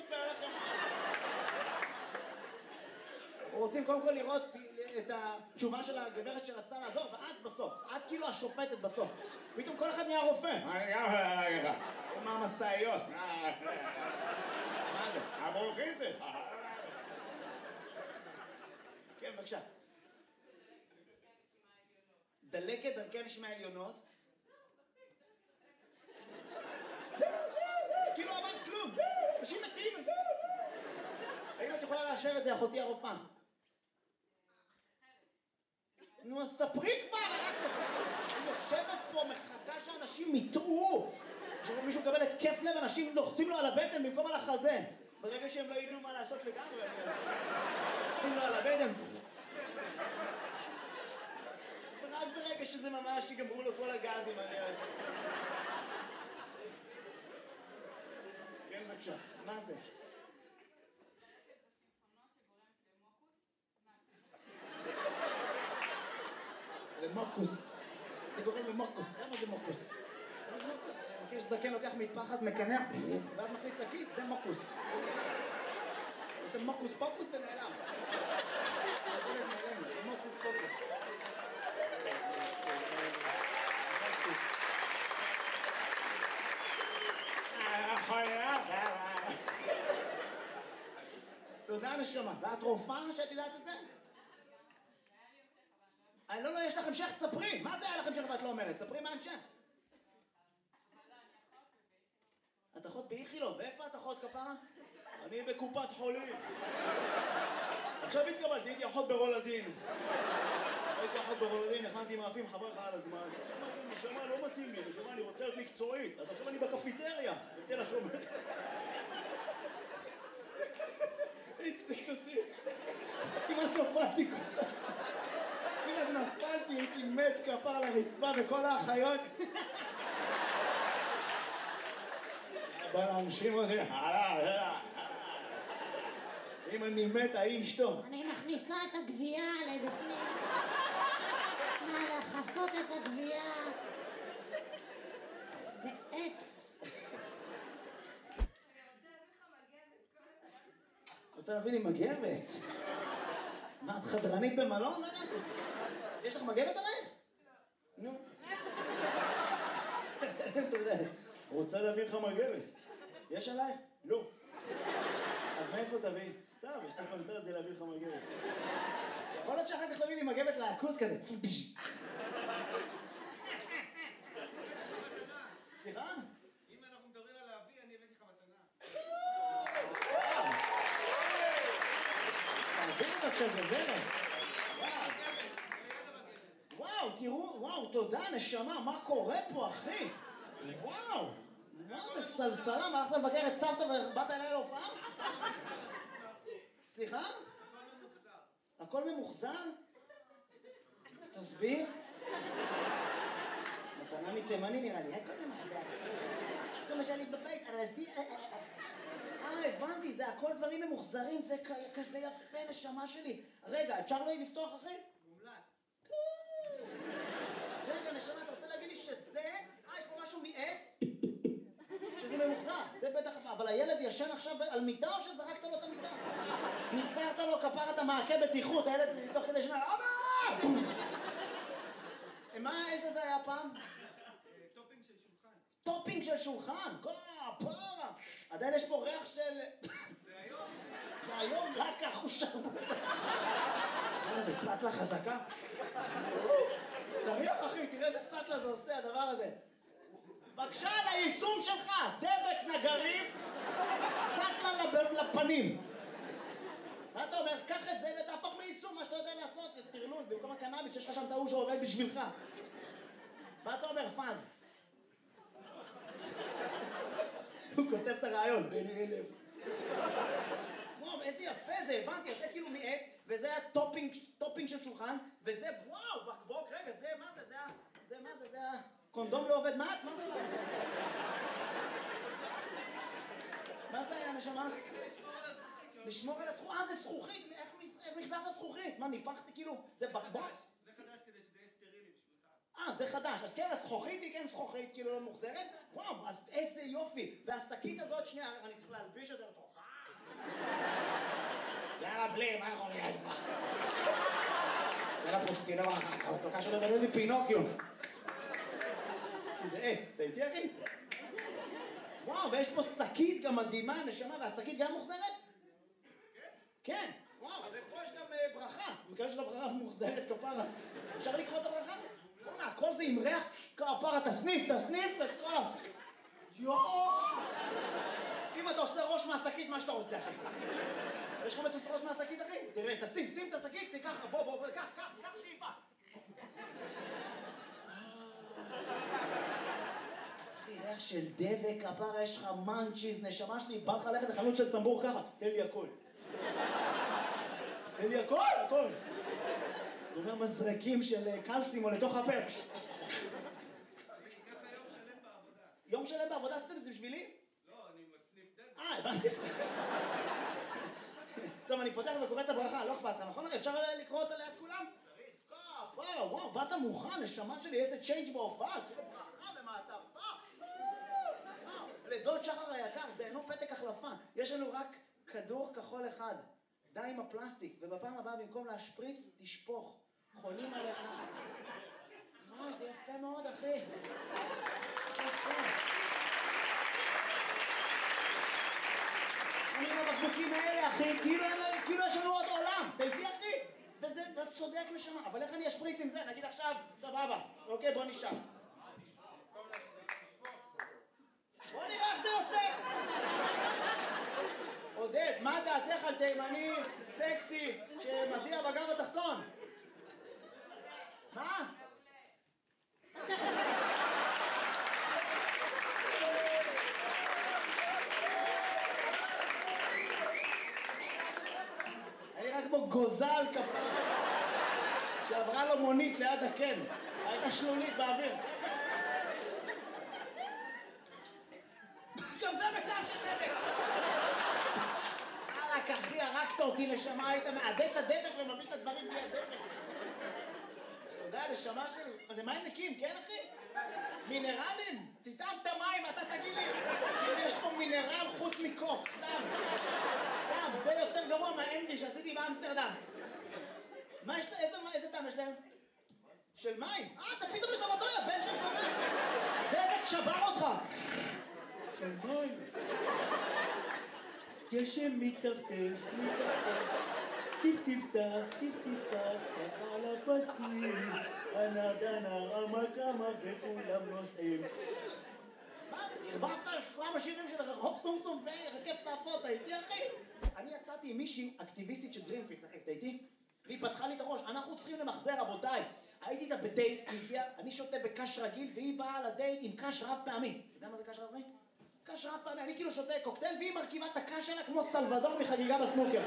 אספר לכם. רוצים קודם כל לראות את התשובה של הגברת שרצתה לעזור, ואת בסוף, את כאילו השופטת בסוף. פתאום כל אחד נהיה רופא. מה המסעיות? מה זה? הברוכים? כן, בבקשה. דלקת דרכי נשימה עליונות. כאילו אמרת כלום. אנשים מתים. האם את יכולה לאשר את זה, אחותי הרופאה? נו, אז ספרי כבר! אני יושבת פה, מחכה שאנשים יטעו. כשמישהו מקבל התקף לב, אנשים לוחצים לו על הבטן במקום על החזה. ברגע שהם לא ידעו מה לעשות לגמרי, לוחצים לו על הבטן. ורק ברגע שזה ממש יגמרו לו כל הגזים, אני יודע. כן, בבקשה. מה זה? למוקוס. זה גורם למוקוס. למה זה מוקוס? מכיר שזקן לוקח מטפחת, מקנח, ואז מכניס לכיס, זה מוקוס. זה מוקוס פוקוס ונעלם. זה מוקוס פוקוס. תודה נשמה. ואת רופאה שאת יודעת את זה? לא, יש לך המשך, ספרי. מה זה היה לך המשך ואת לא אומרת? ספרי מה המשך. את אחות באיכילוב, ואיפה את אחות כפרה? אני בקופת חולים. עכשיו התקבלתי, הייתי אחות ברולדין. הייתי אחות ברולדין, הכנתי מאפים חברך על הזמן. נשמה לא מתאים לי, נשמה אני רוצה להיות מקצועית. אז עכשיו אני בקפיטריה, בתל השומר. הצליק אותי. כמעט נפלתי כוסה. כמעט נפלתי, הייתי מת כפר על הרצפה וכל האחיות. בא להנשים אותי, אם אני מת, ההיא אשתו. אני מכניסה את הגבייה לבפנים. לכסות את הגבייה בעץ. רוצה להביא לי מגבת? מה, את חדרנית במלון? יש לך מגבת עלייך? נו. תודה. רוצה להביא לך מגבת. יש עלייך? לא. אז מאיפה תביא? סתם, יש לך פנטר את זה להביא לך מגבת. יכול להיות שאחר כך תביא לי מגבת לעקוס כזה. סליחה? אם אנחנו מדברים על להביא, אני הבאתי לך מתנה. תעביר את עכשיו בדרך. וואו, תראו, וואו, תודה, נשמה, מה קורה פה, אחי? וואו, מה זה סלסלה? מה הלכת לבקר את סבתא ובאת אליי להופעה? סליחה? הכל ממוחזר. הכל ממוחזר? תסביר. מתנה מתימני נראה לי, הכל ממוחזר. כמו שהיה לי בבית, ארזתי... הבנתי, זה הכל דברים ממוחזרים, זה כזה יפה, נשמה שלי. רגע, אפשר לא לפתוח אחי? מומלץ. רגע, נשמה, אתה רוצה להגיד לי שזה... יש פה משהו מעץ? שזה ממוחזר, זה בטח... אבל הילד ישן עכשיו על מיטה או שזרקת לו את המיטה? ניסרת לו כפרת המעקה בטיחות, הילד תוך כדי שנה... אבא! מה, איזה זה היה פעם? טופינג של שולחן. טופינג של שולחן? כפרה! עדיין יש פה ריח של... והיום... והיום רק החושרמוט. איזה סטלה חזקה. תריח אחי, תראה איזה סטלה זה עושה הדבר הזה. בבקשה על היישום שלך, דבק נגרים, סטלה לפנים. מה אתה אומר? קח את זה ותהפוך ליישום, מה שאתה יודע לעשות, תרלול, במקום הקנאביס שיש לך שם טעו שעובד בשבילך. מה אתה אומר, פאז? הוא כותב את הרעיון, בין 1000. וואו, איזה יפה זה, הבנתי, זה כאילו מעץ, וזה היה טופינג של שולחן, וזה, וואו, בקבוק, רגע, זה, מה זה, זה מה זה, זה הקונדום לא עובד מעץ, מה זה? מה זה היה, נשמה? לשמור על הזכוכית, זה זכוכית, איך מחזרת זכוכית? מה, ניפחתי כאילו, זה בקבוק? זה חדש כדי שזה יהיה סטרילי בשבילך. זה חדש, אז כן, הזכוכית היא כן זכוכית, כאילו לא מוחזרת? וואו, אז איזה יופי, והשקית הזאת, שנייה, אני צריך להלביש אותה לתוכה. יאללה, בלי, מה יכול להיות כבר? יאללה, פוסטינה ברכה, אותו קשור לבנה לי פינוקיו. כי זה עץ, אתה איתי אחי? וואו, ויש פה שקית גם מדהימה, נשמה, והשקית גם מוחזרת? כן, וואו, ופה יש גם ברכה. מקווה של הברכה מוחזרת כפרה. אפשר לקרוא את הברכה? וואו, הכל זה עם ריח כפרה, תסניף את כל ה... יואו! אם אתה עושה ראש מהשקית, מה שאתה רוצה, אחי. יש חומץ עושה ראש מהשקית, אחי? תראה, שים את השקית, תיקח, בוא, קח שאיפה. אחי, ריח של דבק, כפרה, יש לך מנצ'יז, נשמה שלי, בא לך ללכת לחנות של טמבור ככה, תן לי הכל. תן לי הכל. הוא אומר מזרקים של קלסים או לתוך הפה. ככה יום שלם בעבודה. יום שלם בעבודה עשיתם את זה בשבילי? לא, אני מסניף דלת. הבנתי. טוב, אני פותח וקורא את הברכה, לא אכפת לך, נכון? אפשר לקרוא אותה ליד כולם? וואו, באת מוכן, נשמה שלי, איזה צ'יינג' בהופעה, תראה ברכה במעטפה. לדוד שחר היקר, זה אינו פתק החלפה, יש לנו רק כדור כחול אחד, די עם הפלסטיק, ובפעם הבאה במקום להשפריץ, תשפוך, חולים עליך. וואו, זה יפה מאוד, אחי. אני בבקבוקים האלה, אחי, כאילו יש לנו עוד עולם, אתה איתי, אחי? וזה, אתה צודק נשמה, אבל איך אני אשפריץ עם זה? נגיד עכשיו, סבבה, אוקיי, בוא נשאר. בוא נראה איך זה יוצא. עודד, מה דעתך על תימני סקסי שמזיע בגב התחתון? מה? אני רק כמו גוזל כפרה שעברה לו מונית ליד הקן, הייתה שלולית באוויר. גם זה בטעם של דבק. רק אחי, הרגת אותי נשמה, היית מעדד את הדבק ומביא את הדברים בלי הדבק. אתה יודע, נשמה שלי, אז זה מים נקיים, כן אחי? מינרלים? תטעם את המים, אתה תגיד לי אם יש פה מינרל חוץ מקוק, סתם, זה יותר גרוע מהאנדי שעשיתי באמסטרדם. מה יש להם? איזה טעם יש להם? של מים? אתה פתאום לטובתו, יא בן של זונה. דבק שבר אותך. של מים. גשם מטפטף, טיפ-טיפטף, ככה על הפסים, הנר, המקמה וכולם נוסעים. מה? הרבבת כמה שירים של רחוב סום ורכב תעפות, הייתי אחי? אני יצאתי עם מישהי אקטיביסטית של גרינפיס, אחי, אתה איתי? והיא פתחה לי את הראש, אנחנו צריכים למחזר, רבותיי. הייתי איתה בדייט, היא הגיעה, אני שותה בקש רגיל, והיא באה לדייט עם קש רב פעמי. אתה יודע מה זה קש רב פעמי? קש רב פעמי, אני כאילו שותה קוקטייל, והיא מרכיבה את הקש שלה כמו סלבדור מחגיגה בסנוקר.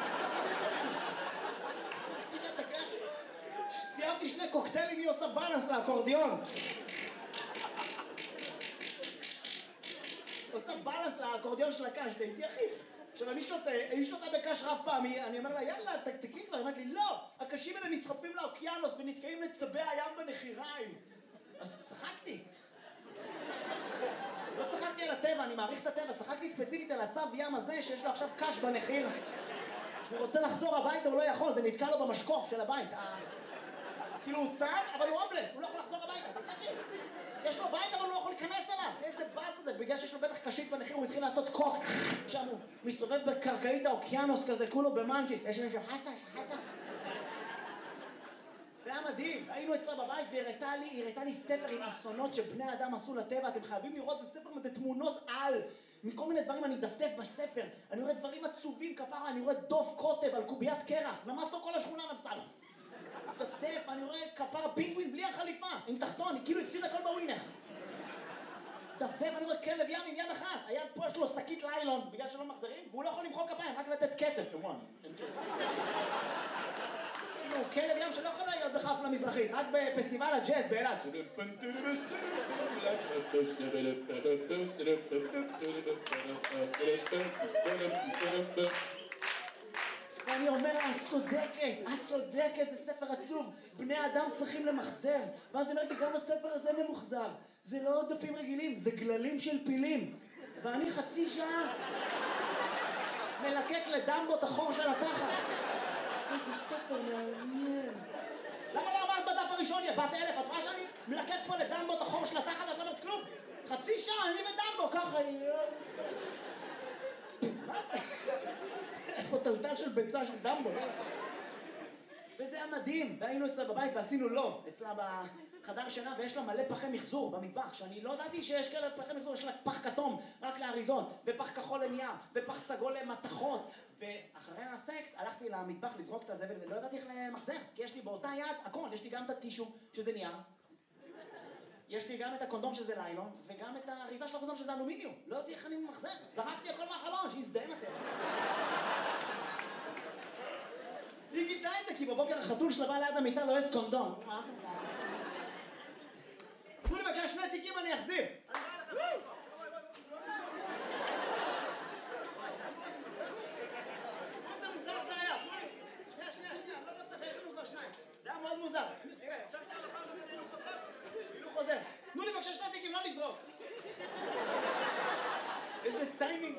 סיימתי 2 קוקטיילים, היא עושה בלנס לאקורדיון. עושה בלנס לאקורדיון של הקש, דייתי אחי. עכשיו אני שותה, היא שותה בקש רב פעמי, אני אומר לה, יאללה, תקתקי כבר, היא אומרת לי, לא, הקשים האלה נצחפים לאוקיינוס ונתקעים לצבי הים בנחיריים. אז צחקתי. לא צחקתי על הטבע, אני מעריך את הטבע, צחקתי ספציפית על הצב ים הזה שיש לו עכשיו קש בנחיר. הוא רוצה לחזור הביתה, הוא לא יכול, זה נתקע לו במשקוף של הבית. כאילו הוא צב, אבל הוא הומלס, הוא לא יכול לחזור הביתה, אתה יודע? יש לו בית, אבל הוא לא יכול להיכנס אליו. איזה באס זה, בגלל שיש לו בטח קשית בנחיר, הוא התחיל לעשות קוק. שם הוא מסתובב בקרקעית האוקיינוס כזה, כולו במנג'יס. יש מישהו חסה. זה היה מדהים, היינו אצלה בבית והיא הראתה לי ספר עם אסונות שבני אדם עשו לטבע, אתם חייבים לראות, זה ספר עם תמונות על, מכל מיני דברים אני מדפדף בספר, אני רואה דברים עצובים כפרה, אני רואה דוב קוטב על קוביית קרח, נמס לו כל השכונה נמסה לו. דפדף, אני רואה כפרה פינגווין בלי החליפה, עם תחתון, כאילו הפסיד הכל בווינר. דפדף, אני רואה כלב ים עם יד אחת, היד פה יש לו שקית ליילון, בגלל שלא מחזרים, והוא לא יכול למחוא כפיים, רק לתת קצב. כאילו, כלב ים שלא יכול להיות בחפלה מזרחית, רק בפסטיבל הג'אז באילת. ואני אומר, את צודקת, זה ספר עצוב, בני אדם צריכים למחזר. ואז אני אומר לי, גם הספר הזה ממוחזר, זה לא דפים רגילים, זה גללים של פילים. ואני חצי שעה מלקק לדמבו את החור של התחת. איזה ספר מעניין. למה לא אמרת בדף הראשון, יא בת אלף? את רואה שאני מלקק פה לדמבו את החור של התחת ואת לא אומרת כלום? חצי שעה, אני ודמבו, ככה... מה זה? פה טלטל של ביצה של דמבו. וזה היה מדהים, והיינו אצלה בבית ועשינו לוב, אצלה בחדר שינה, ויש לה מלא פחי מחזור במטבח, שאני לא ידעתי שיש כאלה פחי מחזור, יש לה פח כתום רק לאריזות, ופח כחול לנייר, ופח סגול למתכות, ואחרי הסקס הלכתי למטבח לזרוק את הזבל, ולא ידעתי איך למחזר, כי יש לי באותה יד הכל, יש לי גם את הטישו, שזה נייר, יש לי גם את הקונדום שזה ליילון, וגם את האריזה של הקונדום שזה אלומיניום, לא ידעתי איך אני ממחזר, זרקתי הכל מהחלון, שיזדהם אתם. היא גידלה את זה, כי בבוקר החתול שלה בא ליד המיטה לא יש קונדום. תנו לי בבקשה 2 תיקים אני אחזיר. אני בא לכם. איזה מוזר זה היה. שנייה, לא צריך, יש לנו כבר 2. זה היה מאוד מוזר. תראה, אפשר שנייה לפעם הזה, הילוך חוזר. תנו לי בבקשה 2 תיקים, לא לזרוק. איזה טיימינג.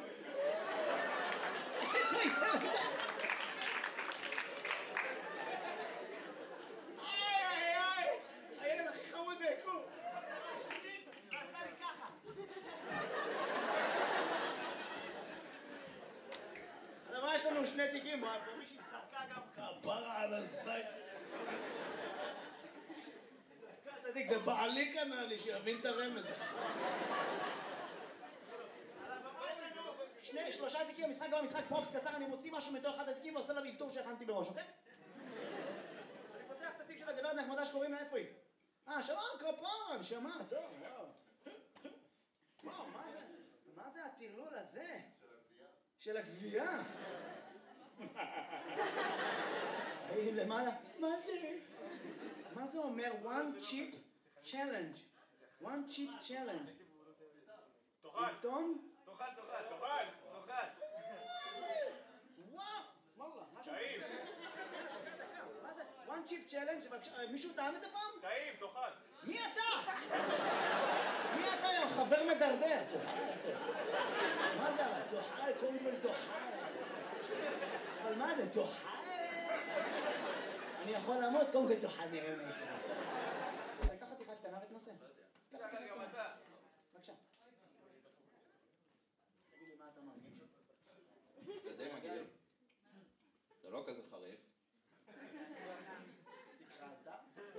יש לנו 2 תיקים, מישהי זרקה גם כפרה על הזית. זרקה את התיק, זה בעלי קנה לי שיבין את הרמז. יש לנו 3 תיקים, המשחק גם משחק פרופס קצר, אני מוציא משהו מתוך אחד התיקים ועושה לה וילתור שהכנתי בראש, אוקיי? אני פותח את התיק של הגברת נחמדה שקוראים לה, איפה היא? שלום, כפרה, נשמה, טוב, וואו, מה זה הטרלול הזה? של הגבייה? היי, למעלה, מה זה? מה זה אומר? One chip challenge. One chip challenge. תאכל. עיתון? תאכל. וואו, סמאללה, משהו טעים. דקה. מה זה? One chip challenge? מישהו טעם את זה פעם? טעים, תאכל. מי אתה? מי אתה, יא חבר מדרדר? מה זה אבל? תאכל, קודם כל תאכל. אבל מה זה? תאכל? אני יכול למות, קודם כל תאכל נראה לי. לקח חתיכה קטנה ותנסה. גם אתה. בבקשה. תגיד לי מה אתה מרגיש? זה די מגעיל. זה לא כזה חריף. סיכרת?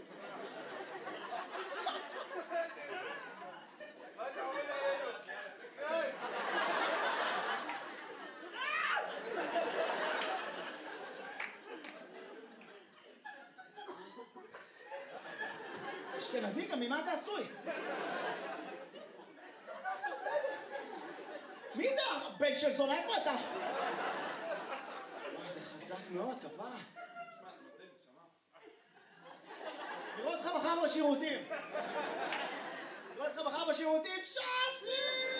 מה אתה עומד עלינו? אשכנזי, גם ממה אתה עשוי? מי זה הבן של זונה? איפה אתה? וואי, זה חזק מאוד, כפרה. נראה אותך מחר בשירותים. שפי!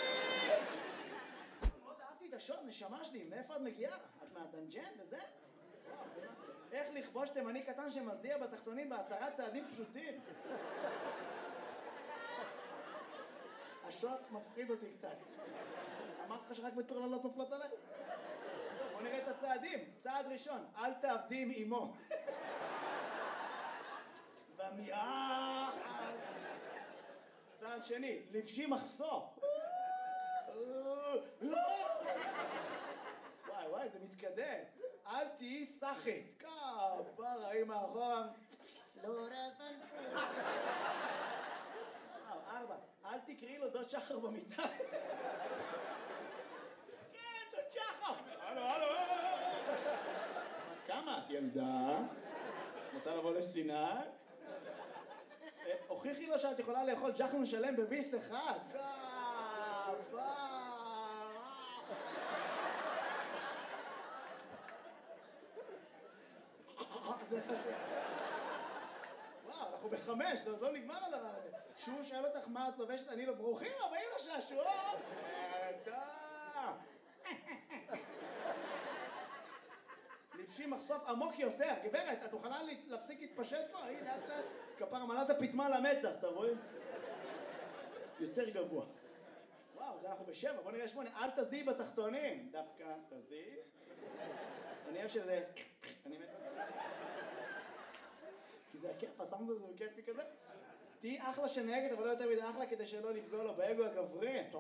מאוד אהבתי את השוט, נשמה שלי. מאיפה את מגיעה? את מהדנג'ן וזה? איך לכבוש תימני קטן שמזיע בתחתונים ב10 צעדים פשוטים? השוט מפחיד אותי קצת. אמרתי לך שרק מטורללות נופלות עליי? בוא נראה את הצעדים. צעד ראשון, אל תעבדי עם אמו. במיעה. צעד שני, לבשי מחסור. וואי, זה מתקדם. אל תהיי סחית. כפרה, היא מאחורה. פלורסנט. 4, אל תקראי לו דוד שחר במיטה. כן, דוד שחר. הלו. את כמה? את ילדה? רוצה לבוא לסיני? הוכיחי לו שאת יכולה לאכול ג'חנון שלם בביס אחד. וואו, אנחנו ב5, זה עוד לא נגמר הדבר הזה. כשהוא שואל אותך מה את לובשת, אני לא ברוכים הבאים לשעשועון. לבשי מחשוף עמוק יותר. גברת, את מוכנה להפסיק להתפשט פה? הנה, לאט. כפרה מלאת הפטמה למצח, אתה רואים? יותר גבוה. וואו, עכשיו אנחנו בשבע, בוא נראה 8. אל תזיעי בתחתונים. דווקא תזיעי. אני אוהב שזה... אני מת... כי זה הכיף, הסאונד הזה הוא כיפי כזה. תהי אחלה שנהגת, אבל לא יותר מדי אחלה כדי שלא לפגוע לו באגו הגברי.